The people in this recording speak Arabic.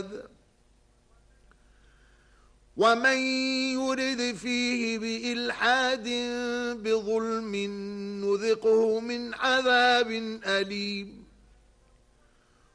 ومن يرد فيه بإلحاد بظلم نذقه من عذاب أليم